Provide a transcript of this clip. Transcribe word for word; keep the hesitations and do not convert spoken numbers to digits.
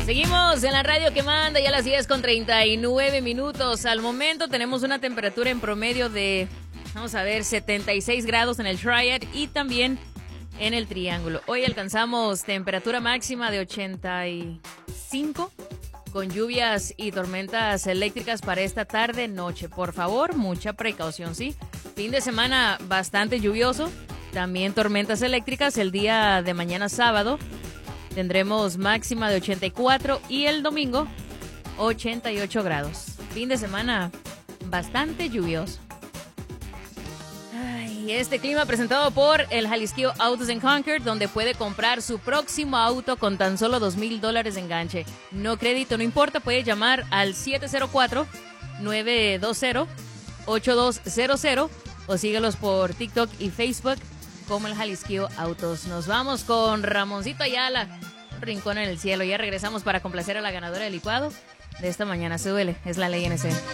Seguimos en la radio que manda, ya a las diez con treinta y nueve minutos. Al momento tenemos una temperatura en promedio de, vamos a ver, setenta y seis grados en el Triad y también en el Triángulo. Hoy alcanzamos temperatura máxima de ochenta y cinco con lluvias y tormentas eléctricas para esta tarde noche. Por favor, mucha precaución, ¿sí? Fin de semana bastante lluvioso, también tormentas eléctricas el día de mañana sábado. Tendremos máxima de ochenta y cuatro y el domingo ochenta y ocho grados. Fin de semana bastante lluvioso. Ay, este clima presentado por el Jalisquillo Autos and Concord, donde puede comprar su próximo auto con tan solo dos mil dólares de enganche. No crédito, no importa, puede llamar al siete cero cuatro, nueve dos cero, ocho dos cero cero o síguelos por TikTok y Facebook como el Jalisquillo Autos. Nos vamos con Ramoncito Ayala, un rincón en el cielo. Ya regresamos para complacer a la ganadora del licuado de esta mañana. Súbele, es la ley N C.